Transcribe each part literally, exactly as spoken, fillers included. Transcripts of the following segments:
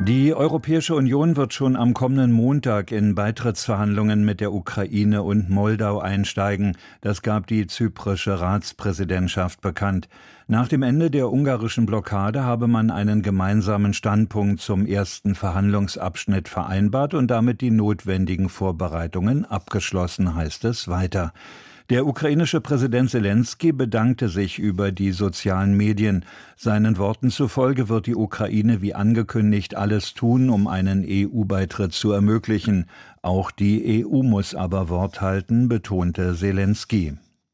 Die Europäische Union wird schon am kommenden Montag in Beitrittsverhandlungen mit der Ukraine und Moldau einsteigen. Das gab die zyprische Ratspräsidentschaft bekannt. Nach dem Ende der ungarischen Blockade habe man einen gemeinsamen Standpunkt zum ersten Verhandlungsabschnitt vereinbart und damit die notwendigen Vorbereitungen abgeschlossen, heißt es weiter. Der ukrainische Präsident Selenskyj bedankte sich über die sozialen Medien. Seinen Worten zufolge wird die Ukraine wie angekündigt alles tun, um einen E U-Beitritt zu ermöglichen. Auch die E U muss aber Wort halten, betonte Selenskyj.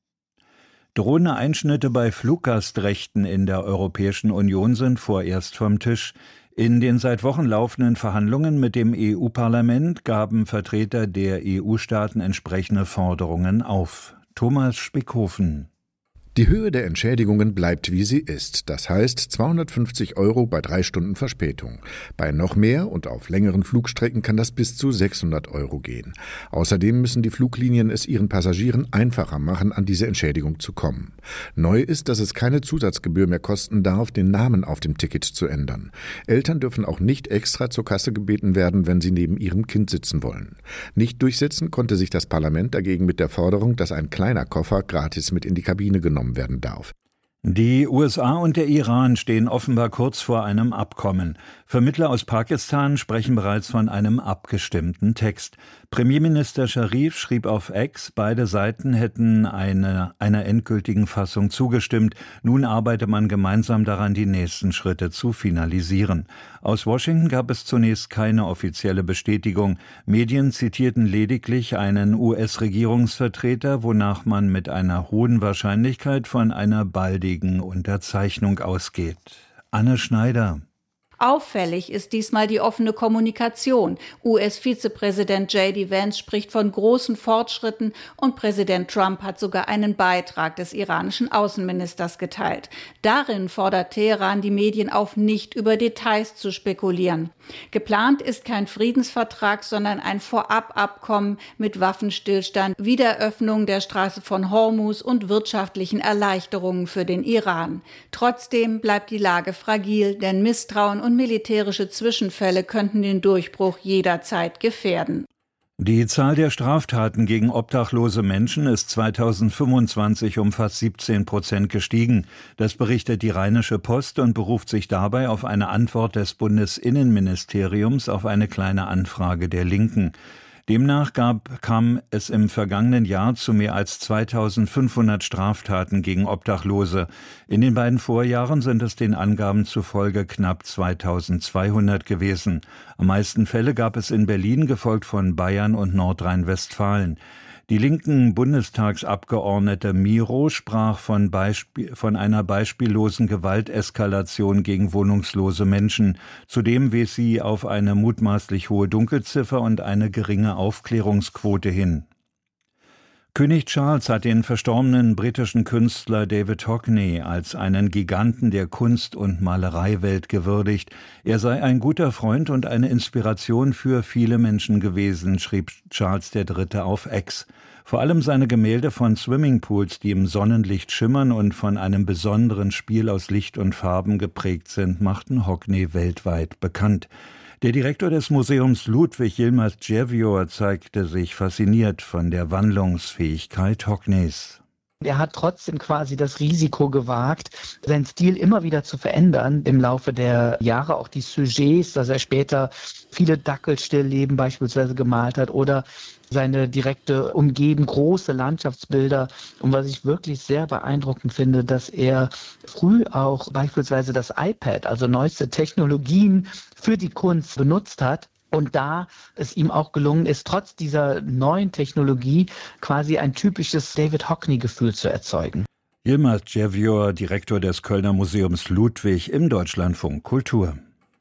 Drohende Einschnitte bei Fluggastrechten in der Europäischen Union sind vorerst vom Tisch. In den seit Wochen laufenden Verhandlungen mit dem E U-Parlament gaben Vertreter der E U-Staaten entsprechende Forderungen auf. Thomas Spickhofen. Die Höhe der Entschädigungen bleibt, wie sie ist. Das heißt zweihundertfünfzig Euro bei drei Stunden Verspätung. Bei noch mehr und auf längeren Flugstrecken kann das bis zu sechshundert Euro gehen. Außerdem müssen die Fluglinien es ihren Passagieren einfacher machen, an diese Entschädigung zu kommen. Neu ist, dass es keine Zusatzgebühr mehr kosten darf, den Namen auf dem Ticket zu ändern. Eltern dürfen auch nicht extra zur Kasse gebeten werden, wenn sie neben ihrem Kind sitzen wollen. Nicht durchsetzen konnte sich das Parlament dagegen mit der Forderung, dass ein kleiner Koffer gratis mit in die Kabine genommen werden darf. Die U S A und der Iran stehen offenbar kurz vor einem Abkommen. Vermittler aus Pakistan sprechen bereits von einem abgestimmten Text. Premierminister Scharif schrieb auf X, beide Seiten hätten eine, einer endgültigen Fassung zugestimmt. Nun arbeite man gemeinsam daran, die nächsten Schritte zu finalisieren. Aus Washington gab es zunächst keine offizielle Bestätigung. Medien zitierten lediglich einen U S-Regierungsvertreter, wonach man mit einer hohen Wahrscheinlichkeit von einer baldigen Unterzeichnung ausgeht. Anne Schneider. Auffällig ist diesmal die offene Kommunikation. U S-Vizepräsident J D Vance spricht von großen Fortschritten und Präsident Trump hat sogar einen Beitrag des iranischen Außenministers geteilt. Darin fordert Teheran die Medien auf, nicht über Details zu spekulieren. Geplant ist kein Friedensvertrag, sondern ein Vorababkommen mit Waffenstillstand, Wiederöffnung der Straße von Hormuz und wirtschaftlichen Erleichterungen für den Iran. Trotzdem bleibt die Lage fragil, denn Misstrauen und militärische Zwischenfälle könnten den Durchbruch jederzeit gefährden. Die Zahl der Straftaten gegen obdachlose Menschen ist zweitausendfünfundzwanzig um fast siebzehn Prozent gestiegen. Das berichtet die Rheinische Post und beruft sich dabei auf eine Antwort des Bundesinnenministeriums auf eine kleine Anfrage der Linken. Demnach gab, kam es im vergangenen Jahr zu mehr als zweitausendfünfhundert Straftaten gegen Obdachlose. In den beiden Vorjahren sind es den Angaben zufolge knapp zweitausendzweihundert gewesen. Am meisten Fälle gab es in Berlin, gefolgt von Bayern und Nordrhein-Westfalen. Die linken Bundestagsabgeordnete Miro sprach von, Beispiel, von einer beispiellosen Gewalteskalation gegen wohnungslose Menschen. Zudem wies sie auf eine mutmaßlich hohe Dunkelziffer und eine geringe Aufklärungsquote hin. König Charles hat den verstorbenen britischen Künstler David Hockney als einen Giganten der Kunst- und Malereiwelt gewürdigt. Er sei ein guter Freund und eine Inspiration für viele Menschen gewesen, schrieb Charles der Dritte auf X. Vor allem seine Gemälde von Swimmingpools, die im Sonnenlicht schimmern und von einem besonderen Spiel aus Licht und Farben geprägt sind, machten Hockney weltweit bekannt. Der Direktor des Museums Ludwig, Yilmaz Ceviyor, zeigte sich fasziniert von der Wandlungsfähigkeit Hockneys. Er hat trotzdem quasi das Risiko gewagt, seinen Stil immer wieder zu verändern im Laufe der Jahre. Auch die Sujets, dass er später viele Dackelstillleben beispielsweise gemalt hat oder seine direkte Umgebung, große Landschaftsbilder. Und was ich wirklich sehr beeindruckend finde, dass er früh auch beispielsweise das iPad, also neueste Technologien für die Kunst benutzt hat. Und da es ihm auch gelungen ist, trotz dieser neuen Technologie quasi ein typisches David Hockney-Gefühl zu erzeugen. Yilmaz Ceviyor, Direktor des Kölner Museums Ludwig im Deutschlandfunk Kultur.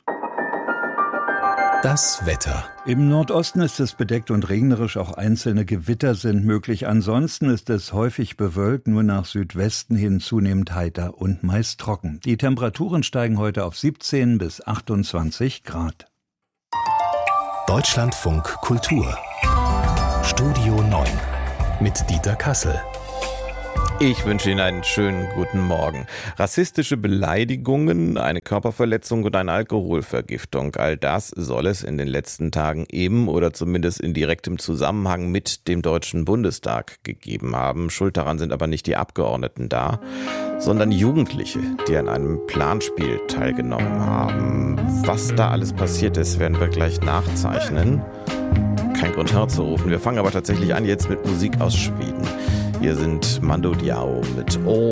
Das Wetter. Im Nordosten ist es bedeckt und regnerisch, auch einzelne Gewitter sind möglich. Ansonsten ist es häufig bewölkt, nur nach Südwesten hin zunehmend heiter und meist trocken. Die Temperaturen steigen heute auf siebzehn bis achtundzwanzig Grad. Deutschlandfunk Kultur. Studio neun mit Dieter Kassel. Ich wünsche Ihnen einen schönen guten Morgen. Rassistische Beleidigungen, eine Körperverletzung und eine Alkoholvergiftung, all das soll es in den letzten Tagen eben oder zumindest in direktem Zusammenhang mit dem Deutschen Bundestag gegeben haben. Schuld daran sind aber nicht die Abgeordneten da, sondern Jugendliche, die an einem Planspiel teilgenommen haben. Was da alles passiert ist, werden wir gleich nachzeichnen. Kein Grund herzurufen. Wir fangen aber tatsächlich an jetzt mit Musik aus Schweden. Hier sind Mando Diao mit All